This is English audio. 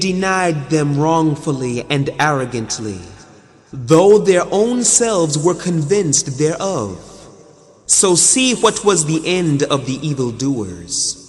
denied them wrongfully and arrogantly, though their own selves were convinced thereof. So see what was the end of the evildoers.